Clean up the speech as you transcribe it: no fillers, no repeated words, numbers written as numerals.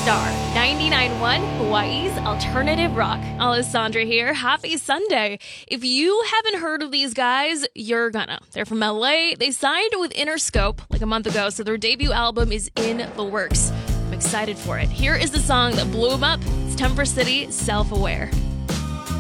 Star 99.1 Hawaii's Alternative Rock. Alessandra here. Happy Sunday. If you haven't heard of these guys, you're gonna. They're from LA. They signed with Interscope like a month ago, so their debut album is in the works. I'm excited for it. Here is the song that blew them up. It's Temper City, Self-Aware.